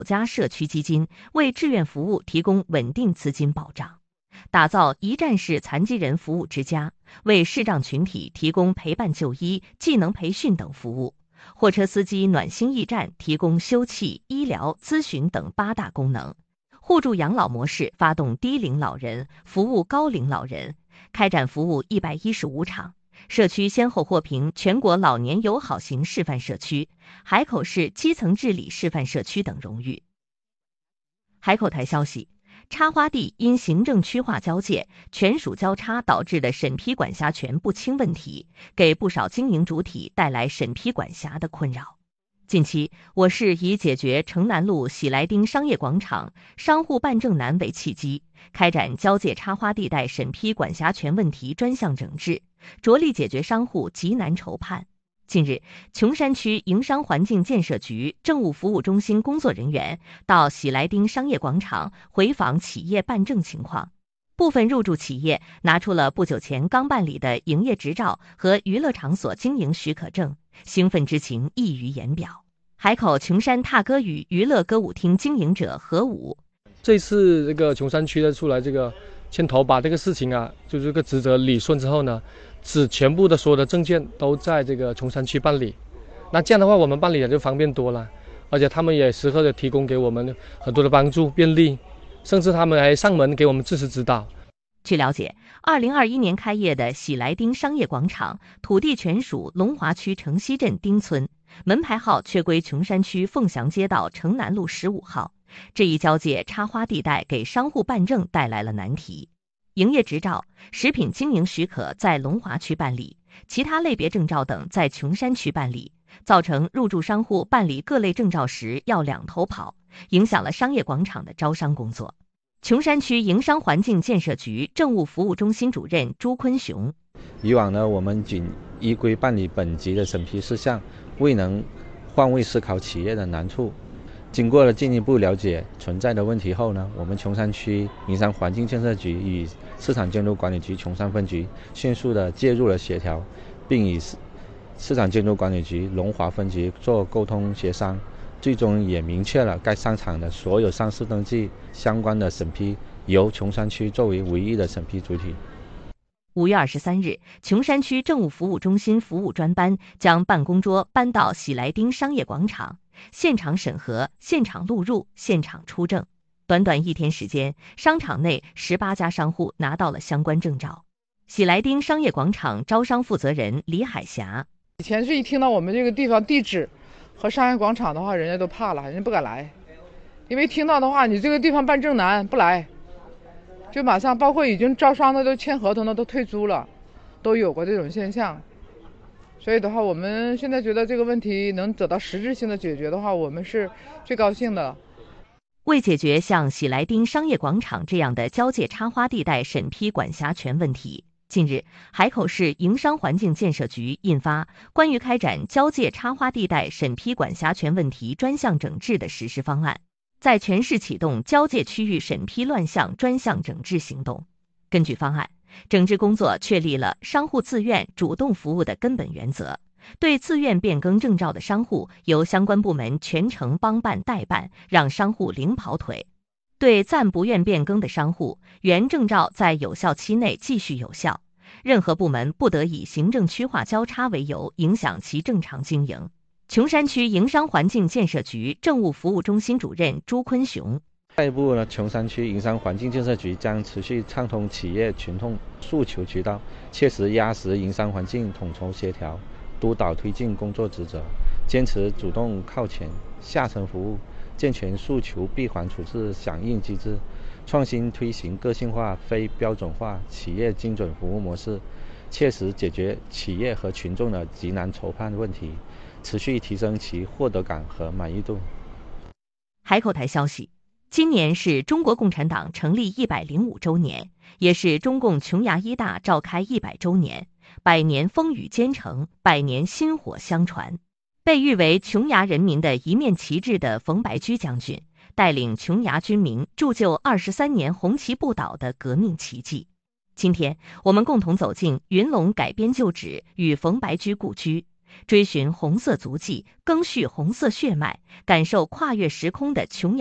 家社区基金，为志愿服务提供稳定资金保障；打造一站式残疾人服务之家，为视障群体提供陪伴就医、技能培训等服务；货车司机暖心驿站提供休憩、医疗、咨询等8大功能；互助养老模式发动低龄老人服务高龄老人，开展服务115场。社区先后获评全国老年友好型示范社区、海口市基层治理示范社区等荣誉。海口台消息，插花地因行政区划交界、权属交叉导致的审批管辖权不清问题，给不少经营主体带来审批管辖的困扰。近期，我市以解决城南路喜来丁商业广场商户办证难为契机，开展交界插花地带审批管辖权问题专项整治，着力解决商户急难愁盼。近日，琼山区营商环境建设局政务服务中心工作人员到喜来丁商业广场回访企业办证情况，部分入驻企业拿出了不久前刚办理的营业执照和娱乐场所经营许可证，兴奋之情溢于言表。海口琼山踏歌语娱乐歌舞厅经营者何武， 这次这个琼山区的出来这个牵头把这个事情啊，就这个职责理顺之后呢，全部的所有的证件都在这个琼山区办理，那这样的话我们办理也就方便多了，而且他们也时刻的提供给我们很多的帮助便利，甚至他们还上门给我们支持指导。 据了解，2021年开业的喜来丁商业广场土地全属龙华区城西镇丁村，门牌号却归琼山区凤翔街道城南路15号。这一交界插花地带给商户办证带来了难题。营业执照、食品经营许可在龙华区办理，其他类别证照等在琼山区办理，造成入驻商户办理各类证照时要两头跑，影响了商业广场的招商工作。琼山区营商环境建设局政务服务中心主任朱坤雄， 以往呢，我们仅依规办理本级的审批事项，未能换位思考企业的难处。经过了进一步了解存在的问题后呢，我们琼山区营商环境建设局与市场监督管理局琼山分局迅速的介入了协调，并与市场监督管理局龙华分局做沟通协商，最终也明确了该商场的所有上市登记相关的审批由琼山区作为唯一的审批主体。 5月23日，琼山区政务服务中心服务专班将办公桌搬到喜来丁商业广场，现场审核、现场录入、现场出证。短短1天时间，商场内18家商户拿到了相关证照。喜来丁商业广场招商负责人李海霞， 以前是一听到我们这个地方地址和商业广场的话，人家都怕了，人家不敢来，因为听到的话，你这个地方办证难，不来，就马上包括已经招商的都签合同的都退租了，都有过这种现象。所以的话，我们现在觉得这个问题能得到实质性的解决的话，我们是最高兴的。 为解决像喜来丁商业广场这样的交界插花地带审批管辖权问题，近日，海口市营商环境建设局印发关于开展交界插花地带审批管辖权问题专项整治的实施方案，在全市启动交界区域审批乱象专项整治行动。根据方案，整治工作确立了商户自愿主动服务的根本原则，对自愿变更证照的商户由相关部门全程帮办代办，让商户零跑腿。对暂不愿变更的商户，原证照在有效期内继续有效，任何部门不得以行政区划交叉为由影响其正常经营。琼山区营商环境建设局政务服务中心主任朱坤雄， 下一步呢，琼山区营商环境建设局将持续畅通企业群众诉求渠道，切实压实营商环境统筹协调、督导推进工作职责，坚持主动靠前、下沉服务，健全诉求闭环处置响应机制，创新推行个性化、非标准化企业精准服务模式，切实解决企业和群众的急难愁盼问题，持续提升其获得感和满意度。 海口台消息，今年是中国共产党成立105周年，也是中共琼崖一大召开100周年，100年风雨兼程，100年薪火相传。被誉为琼崖人民的一面旗帜的冯白驹将军，带领琼崖军民铸就23年红旗不倒的革命奇迹。今天，我们共同走进云龙改编旧址与冯白驹故居， 追寻红色足迹，赓续红色血脉，感受跨越时空的琼瑶